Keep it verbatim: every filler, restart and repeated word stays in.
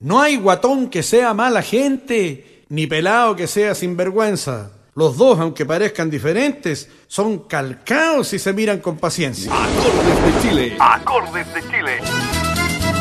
No hay guatón que sea mala gente, ni pelado que sea sinvergüenza. Los dos, aunque parezcan diferentes, son calcados y se miran con paciencia. Acordes de Chile. Acordes de Chile.